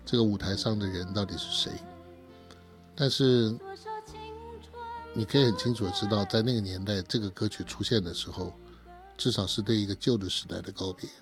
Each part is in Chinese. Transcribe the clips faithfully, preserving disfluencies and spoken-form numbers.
这个舞台上的人到底是谁，但是你可以很清楚的知道，在那个年代这个歌曲出现的时候，至少是对一个旧的时代的告别。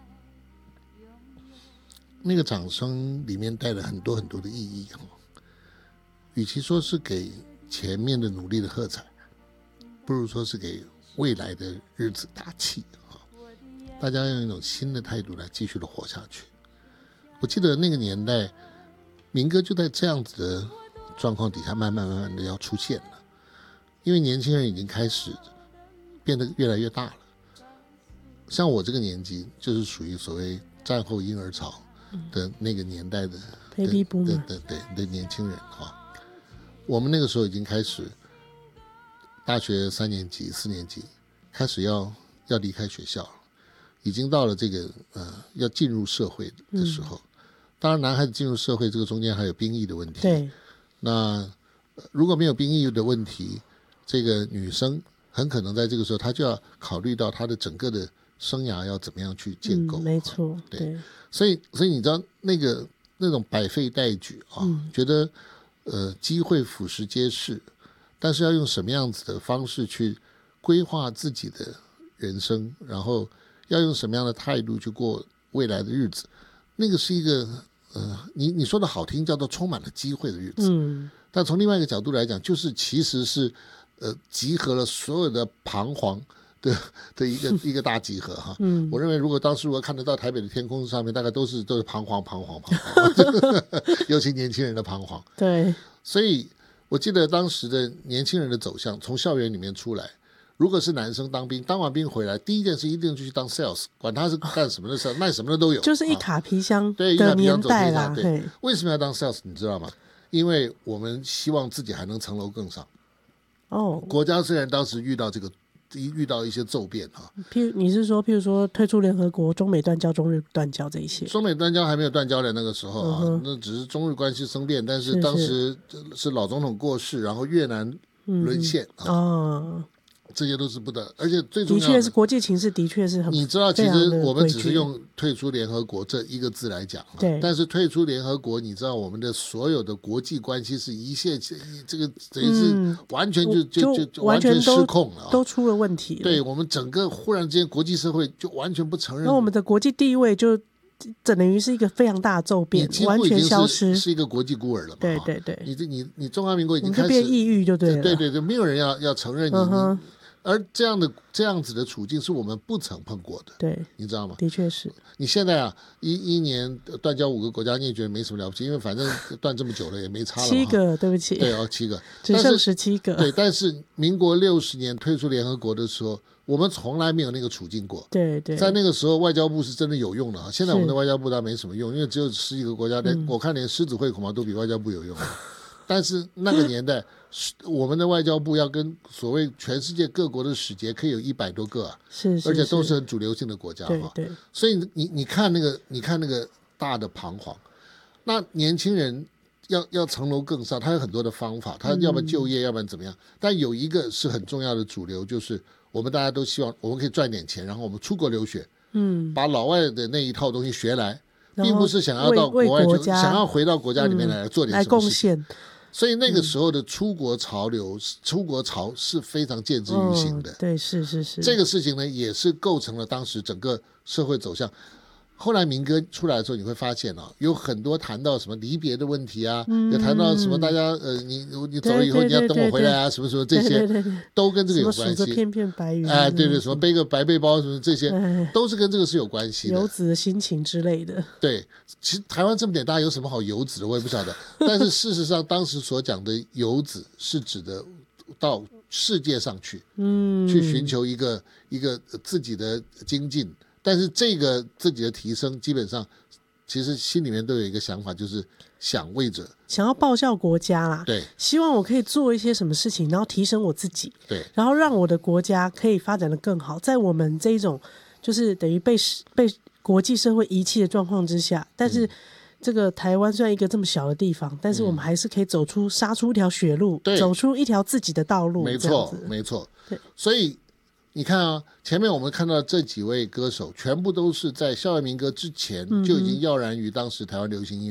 那个掌声里面带了很多很多的意义，与其说是给前面的努力的喝彩，不如说是给未来的日子打气。大家用一种新的态度来继续的活下去。我记得那个年代民歌就在这样子的状况底下慢慢慢慢的要出现了，因为年轻人已经开始变得越来越大了。像我这个年纪就是属于所谓战后婴儿潮的那个年代的 Baby Boomer 的的的的年轻人哈，我们那个时候已经开始大学三年级四年级开始要要离开学校了，已经到了这个呃要进入社会的时候。嗯、当然男孩子进入社会这个中间还有兵役的问题， 对， 那如果没有兵役的问题，这个女生很可能在这个时候她就要考虑到她的整个的生涯要怎么样去建构、 嗯、没错， 对， 对， 所以所以你知道那个那种百废待举啊、嗯，觉得呃机会俯拾皆是，但是要用什么样子的方式去规划自己的人生，然后要用什么样的态度去过未来的日子，那个是一个呃你你说的好听叫做充满了机会的日子，嗯，但从另外一个角度来讲，就是其实是呃集合了所有的彷徨的的一个一个大集合哈，嗯，我认为如果当时如果看得到台北的天空上面，大概都是都是彷徨彷徨彷徨，尤其年轻人的彷徨。 对， 所以我记得当时的年轻人的走向，从校园里面出来，如果是男生当兵，当完兵回来，第一件事一定就去当 sales， 管他是干什么的事，卖什么的都有， 就是一卡皮箱的年代啦。 对，对，为什么要当 sales？ 你知道吗？因为我们希望自己还能层楼更上。哦，国家虽然当时遇到这个。遇到一些骤变哈， 譬如你是说，譬如说退出联合国、中美断交、中日断交这一些， 中美断交还没有断交的那个时候啊，嗯、那只是中日关系生变，但是当时是老总统过世，然后越南沦陷、嗯、啊。哦，这些都是不得，而且最重要的， 的确是国际情势，的确是很。 你知道，其实我们只是用退出联合国这一个字来讲， 对。 但是退出联合国，你知道我们的所有的国际关系是一切，这个等于是完全就、嗯、就就就完全失控了、啊， 都出了问题了。 对，我们整个忽然之间国际社会就完全不承认， 那我们的国际地位就等于是一个非常大的骤变，完全消失， 是一个国际孤儿了嘛？ 对对对， 你你你中华民国已经开始变抑郁就对了， 对对对，没有人要要承认你。嗯而这样的这样子的处境是我们不曾碰过的， 对， 你知道吗？ 的确是。 你现在啊，一一年断交五个国家，你也觉得没什么了不起，因为反正断这么久了也没差了。 七个，对不起。 对哦，七个， 只剩十七个。 对，但是民国六十年退出联合国的时候，我们从来没有那个处境过。 对对。 在那个时候，外交部是真的有用的啊。现在我们的外交部它没什么用，因为只有十几个国家，连、嗯、我看连狮子会恐怕都比外交部有用。但是那个年代，我们的外交部要跟所谓全世界各国的使节可以有一百多个啊， 是，是， 而且都是很主流性的国家哈。对对。 所以你你看那个，你看那个大的彷徨，那年轻人要要层楼更上，他有很多的方法，他要不然就业，嗯、要不然怎么样。但有一个是很重要的主流，就是我们大家都希望我们可以赚点钱，然后我们出国留学，嗯，把老外的那一套东西学来，并不是想要到国外去，想要回到国家里面来、嗯、做点什么事情。来贡献。所以那个时候的出国潮流、嗯、出国潮是非常见之于行的、哦、 对，是是是。 这个事情呢也是构成了当时整个社会走向。后来民歌出来的时候，你会发现啊，有很多谈到什么离别的问题啊，嗯、有谈到什么大家呃，你你走了以后你要等我回来啊，什么什么这些，对对对对，都跟这个有关系。 数着片片白云， 哎、呃，对对，什么背个白背包什么这些，都是跟这个是有关系的。 游子的心情之类的。 对，其实台湾这么点大，有什么好游子的，我也不晓得。但是事实上，当时所讲的游子是指的到世界上去，嗯，去寻求一个一个自己的精进。但是这个自己的提升，基本上其实心里面都有一个想法，就是想为着想要报效国家啦， 对， 希望我可以做一些什么事情，然后提升我自己， 对， 然后让我的国家可以发展得更好。在我们这一种就是等于被被国际社会遗弃的状况之下，但是这个台湾虽然一个这么小的地方，但是我们还是可以走出杀出一条血路， 对， 走出一条自己的道路， 没错没错，对，所以你看啊，前面我们看到这几位歌手全部都是在校园民歌之前就已经耀然于当时台湾流行音乐